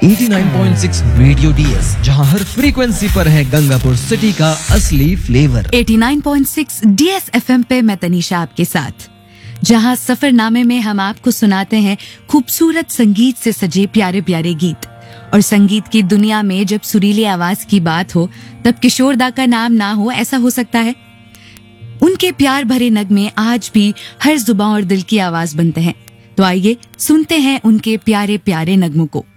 89.6 radio DS, जहां हर frequency पर है गंगापुर सिटी का असली फ्लेवर। 89.6 डीएस एफएम पे मैं तनीषा आपके साथ, जहां सफरनामे में हम आपको सुनाते हैं खूबसूरत संगीत से सजे प्यारे प्यारे गीत। और संगीत की दुनिया में जब सुरीली आवाज की बात हो तब किशोर दा का नाम ना हो, ऐसा हो सकता है? उनके प्यार भरे नगमे आज भी हर जुबान और दिल की आवाज बनते हैं। तो आइए सुनते हैं उनके प्यारे प्यारे नगमों को।